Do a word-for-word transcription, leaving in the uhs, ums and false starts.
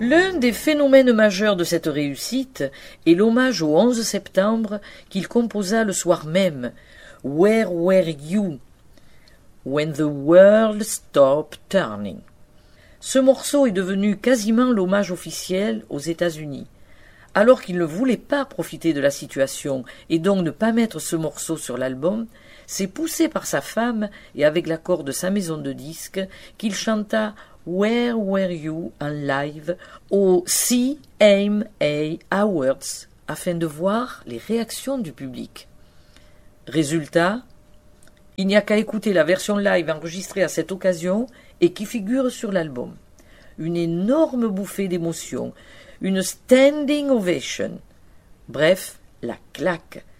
L'un des phénomènes majeurs de cette réussite est l'hommage au onze septembre qu'il composa le soir même, « Where were you when the world stopped turning ». Ce morceau est devenu quasiment l'hommage officiel aux États-Unis. Alors qu'il ne voulait pas profiter de la situation et donc ne pas mettre ce morceau sur l'album, c'est poussé par sa femme et avec l'accord de sa maison de disques qu'il chanta « Where were you » en live au C M A Awards afin de voir les réactions du public. Résultat, il n'y a qu'à écouter la version live enregistrée à cette occasion et qui figure sur l'album. Une énorme bouffée d'émotion, une standing ovation. Bref, la claque.